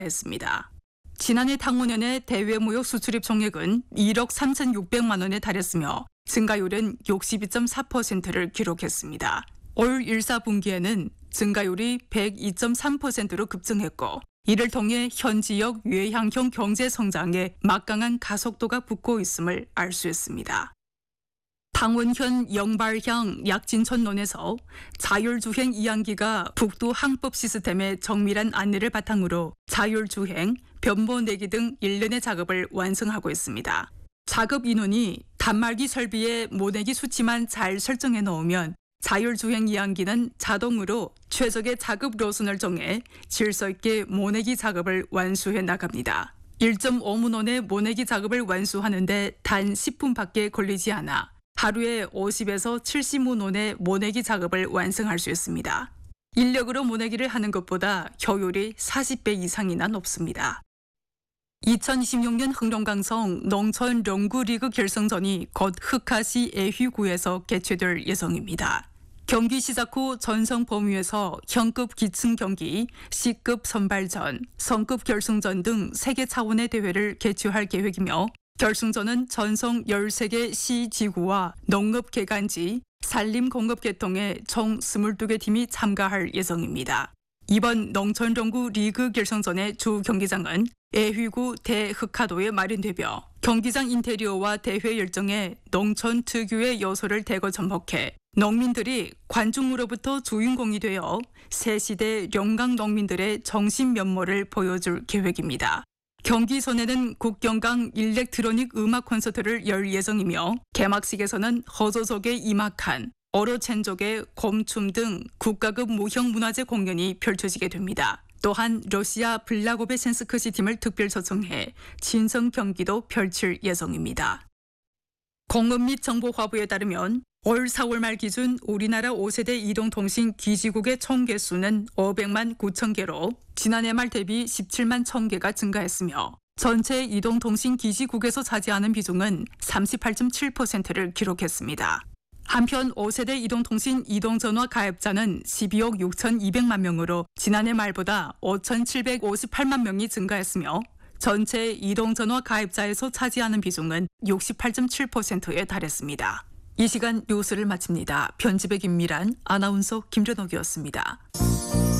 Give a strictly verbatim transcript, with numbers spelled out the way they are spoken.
했습니다. 지난해 당오년의 대외무역 수출입 총액은 일억 삼천육백만 원에 달했으며 증가율은 육십이 점 사 퍼센트를 기록했습니다. 올 일, 사분기에는 증가율이 백이 점 삼 퍼센트로 급증했고 이를 통해 현 지역 외향형 경제 성장에 막강한 가속도가 붙고 있음을 알 수 있습니다. 당원현 영발향 약진천론에서 자율주행 이항기가 북두 항법 시스템의 정밀한 안내를 바탕으로 자율주행, 변모내기 등 일련의 작업을 완성하고 있습니다. 작업 인원이 단말기 설비의 모내기 수치만 잘 설정해 놓으면 자율주행 이항기는 자동으로 최적의 작업 노선을 정해 질서 있게 모내기 작업을 완수해 나갑니다. 일 점 오 문원의 모내기 작업을 완수하는데 단 십 분밖에 걸리지 않아 하루에 오십에서 칠십 문원의 모내기 작업을 완성할 수 있습니다. 인력으로 모내기를 하는 것보다 효율이 사십 배 이상이나 높습니다. 이천이십육 년 흥룡강성 농촌 농구리그 결승전이 곧 흑하시 애휘구에서 개최될 예정입니다. 경기 시작 후 전성 범위에서 현급 기층 경기, C급 선발전, 성급 결승전 등 세 개 차원의 대회를 개최할 계획이며 결승전은 전성 열세 개 시지구와 농업 개간지, 산림공업 계통의 총 이십이 개 팀이 참가할 예정입니다. 이번 농촌농구 리그 결승전의 주 경기장은 애휘구 대흑하도에 마련되며 경기장 인테리어와 대회 일정에 농촌 특유의 요소를 대거 접목해 농민들이 관중으로부터 주인공이 되어 새 시대 영광 농민들의 정신 면모를 보여줄 계획입니다. 경기 전에는 국경강 일렉트로닉 음악 콘서트를 열 예정이며 개막식에서는 허조족의 이막한, 어로첸족의 곰춤 등 국가급 무형문화재 공연이 펼쳐지게 됩니다. 또한 러시아 블라고베센스크시 팀을 특별 초청해 친선 경기도 펼칠 예정입니다. 공업 및 정보화부에 따르면 올 사월 말 기준 우리나라 오 세대 이동통신 기지국의 총 개수는 오백만 구천 개로 지난해 말 대비 십칠만 천 개가 증가했으며 전체 이동통신 기지국에서 차지하는 비중은 삼십팔 점 칠 퍼센트를 기록했습니다. 한편 오 세대 이동통신 이동전화 가입자는 십이억 육천이백만 명으로 지난해 말보다 오천칠백오십팔만 명이 증가했으며 전체 이동전화 가입자에서 차지하는 비중은 육십팔 점 칠 퍼센트에 달했습니다. 이 시간 뉴스를 마칩니다. 편집의 김미란, 아나운서 김준옥이었습니다.